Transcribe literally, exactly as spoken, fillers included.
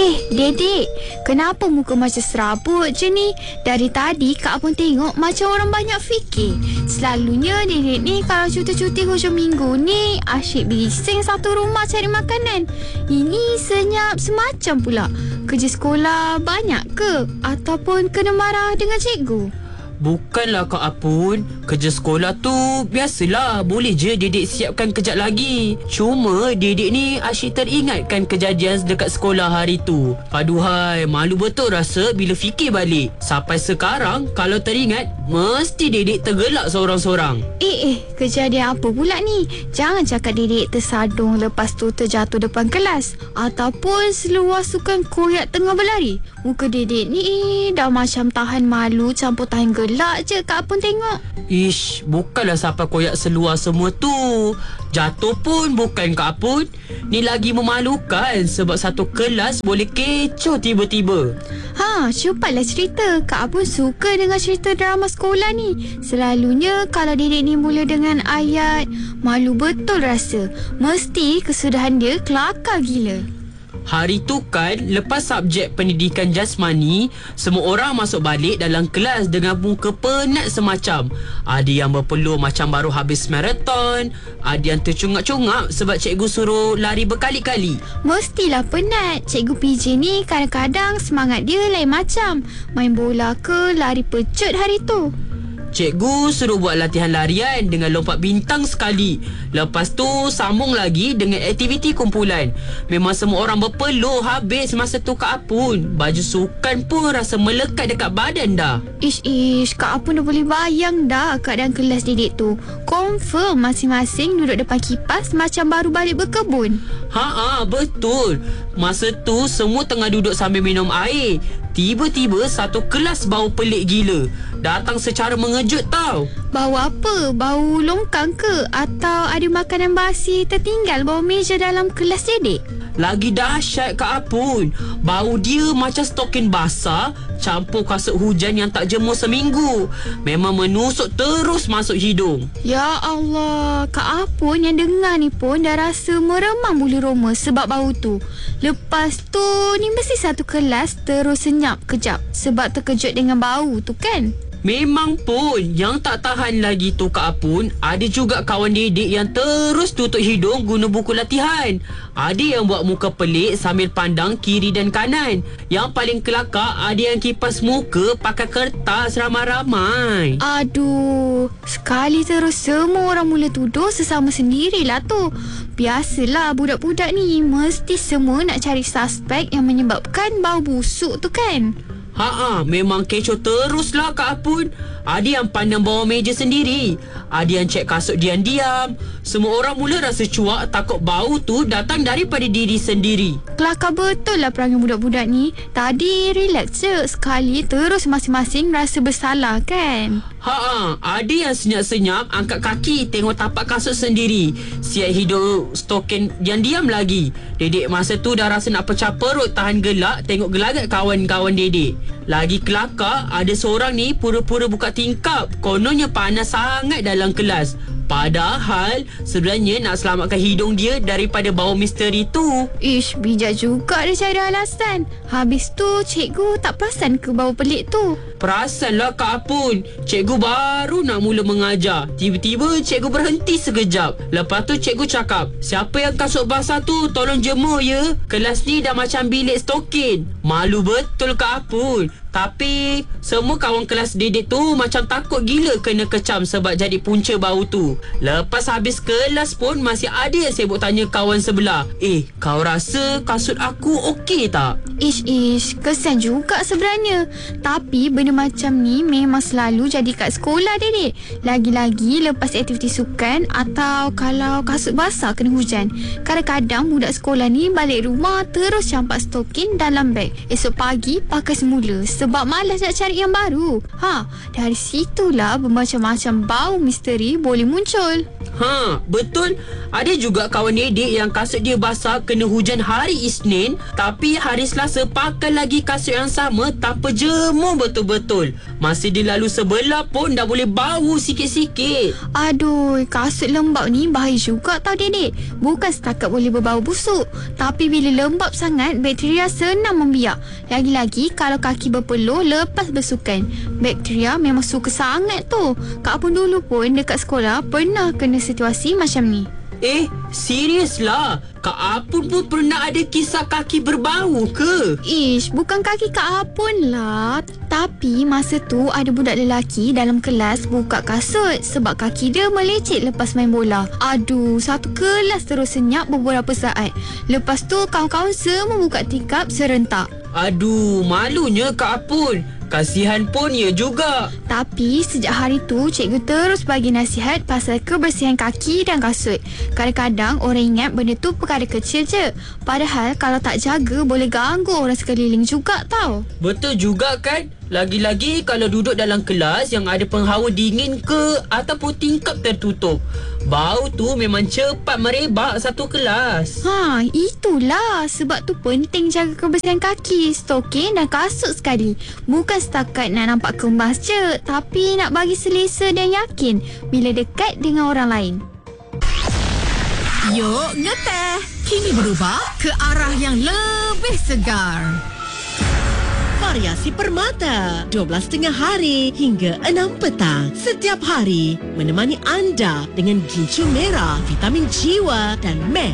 Eh, Dedek, kenapa muka macam serabut je ni? Dari tadi Kak pun tengok macam orang banyak fikir. Selalunya Dedek ni kalau cuti-cuti hujung minggu ni asyik bising satu rumah cari makanan. Ini senyap semacam pula. Kerja sekolah banyak ke? Ataupun kena marah dengan cikgu? Bukanlah Kak Apun, kerja sekolah tu biasalah, boleh je Dedek siapkan kejap lagi. Cuma Dedek ni asyik teringatkan kejadian dekat sekolah hari tu. Paduhai, malu betul rasa bila fikir balik. Sampai sekarang kalau teringat, mesti Dedek tergelak seorang-seorang. Eh, eh, kejadian apa pula ni? Jangan cakap Dedek tersadung lepas tu terjatuh depan kelas. Ataupun seluar sukan koyak tengah berlari. Muka Dedek ni dah macam tahan malu campur tahan gelak je Kak Apun tengok. Ish, bukanlah sampai koyak seluar semua tu. Jatuh pun bukan Kak Apun. Ni lagi memalukan sebab satu kelas boleh kecoh tiba-tiba. Ha, cepatlah cerita. Kak Apun suka dengan cerita drama sekolah ni. Selalunya kalau Dedek ni mula dengan ayat, malu betul rasa. Mesti kesudahan dia kelakar gila. Hari tu kan, lepas subjek pendidikan jasmani, semua orang masuk balik dalam kelas dengan muka penat semacam. Ada yang berpeluh macam baru habis maraton. Ada yang tercungap-cungap sebab cikgu suruh lari berkali-kali. Mestilah penat. Cikgu P J ni kadang-kadang semangat dia lain macam. Main bola ke lari pecut hari tu. Cikgu suruh buat latihan larian dengan lompat bintang sekali. Lepas tu sambung lagi dengan aktiviti kumpulan. Memang semua orang berpeluh habis masa tu Kak Apun. Baju sukan pun rasa melekat dekat badan dah. Ish ish, Kak Apun dah boleh bayang dah keadaan kelas Dedek tu. Confirm masing-masing duduk depan kipas macam baru balik berkebun. Ha-ha, betul. Masa tu semua tengah duduk sambil minum air. Tiba-tiba satu kelas bau pelik gila. Datang secara mengejut tau. Bau apa? Bau longkang ke? Atau ada makanan basi tertinggal bawah meja dalam kelas Dedek? Lagi dahsyat Kak Apun. Bau dia macam stokin basah campur kasut hujan yang tak jemur seminggu. Memang menusuk terus masuk hidung. Ya Allah, Kak Apun yang dengar ni pun dah rasa meremang bulu roma sebab bau tu. Lepas tu ni mesti satu kelas terus senyap kejap sebab terkejut dengan bau tu kan? Memang pun, yang tak tahan lagi tu Kak Apun, ada juga kawan Dedek yang terus tutup hidung guna buku latihan. Ada yang buat muka pelik sambil pandang kiri dan kanan. Yang paling kelakar, ada yang kipas muka pakai kertas ramai-ramai. Aduh, sekali terus semua orang mula tuduh sesama sendirilah tu. Biasalah budak-budak ni mesti semua nak cari suspek yang menyebabkan bau busuk tu kan? Ha-ha, memang kecoh teruslah Kak Apun. Ada yang pandang bawah meja sendiri. Ada yang cek kasut diam-diam. Semua orang mula rasa cuak takut bau tu datang daripada diri sendiri. Kelakar betul lah perangai budak-budak ni. Tadi relax je, sekali terus masing-masing rasa bersalah kan? Ha-ha, ada yang senyap-senyap angkat kaki tengok tapak kasut sendiri. Siap hidup stokin diam-diam lagi. Dedek masa tu dah rasa nak pecah perut tahan gelak tengok gelagat kawan-kawan Dedek. Lagi kelakar, ada seorang ni pura-pura buka tingkap. Kononnya panas sangat dalam kelas. Padahal sebenarnya nak selamatkan hidung dia daripada bau misteri tu. Ish, bijak juga dia cari alasan. Habis tu cikgu tak perasan ke bau pelik tu? Perasanlah Kak Apun. Cikgu baru nak mula mengajar. Tiba-tiba cikgu berhenti sekejap. Lepas tu cikgu cakap, siapa yang kasut basah tu tolong jemur ya. Kelas ni dah macam bilik stokin. Malu betul Kak Apun. Tapi semua kawan kelas Dedek tu macam takut gila kena kecam sebab jadi punca bau tu. Lepas habis kelas pun masih ada yang sibuk tanya kawan sebelah, Eh, kau rasa kasut aku okey tak? Ish ish, kesian juga sebenarnya. Tapi benda macam ni memang selalu jadi kat sekolah Dedek. Lagi-lagi lepas aktiviti sukan atau kalau kasut basah kena hujan. Kadang-kadang budak sekolah ni balik rumah terus campak stokin dalam beg. Esok pagi pakai semula sebab malas nak cari yang baru. Ha, dari situlah bermacam-macam bau misteri boleh muncul. Ha, betul. Ada juga kawan Edik yang kasut dia basah kena hujan hari Isnin, tapi hari Selasa pakai lagi kasut yang sama tanpa jemur betul-betul. Masa dia lalu sebelah pun dah boleh bau sikit-sikit. Aduh, kasut lembab ni bahaya juga tau Dedek. Bukan setakat boleh berbau busuk, tapi bila lembab sangat, bakteria senang membiak. Lagi-lagi kalau kaki berpeluh lepas bersukan. Bakteria memang suka sangat tu. Kak Apun dulu pun dekat sekolah pernah kena situasi macam ni. Eh, serius lah? Kak Apun pun pernah ada kisah kaki berbau ke? Ish, bukan kaki Kak Apun lah. Tapi masa tu ada budak lelaki dalam kelas buka kasut sebab kaki dia melecet lepas main bola. Aduh, satu kelas terus senyap beberapa saat. Lepas tu kawan-kawan semua buka tikap serentak. Aduh, malunya Kak Apun. Kasihan pun ya juga. Tapi sejak hari tu cikgu terus bagi nasihat pasal kebersihan kaki dan kasut. Kadang-kadang orang ingat benda tu perkara kecil je. Padahal kalau tak jaga boleh ganggu orang sekeliling juga tau. Betul juga kan? Lagi-lagi kalau duduk dalam kelas yang ada penghawa dingin ke ataupun tingkap tertutup. Bau tu memang cepat merebak satu kelas. Ha, itulah sebab tu penting jaga kebersihan kaki, stokin dan kasut sekali. Bukan setakat nak nampak kemas je, tapi nak bagi selesa dan yakin bila dekat dengan orang lain. Yuk, ngeteh. Kini berubah ke arah yang lebih segar. Variasi Permata dua belas tiga puluh hari hingga enam petang setiap hari menemani anda dengan gincu merah, vitamin jiwa dan meh.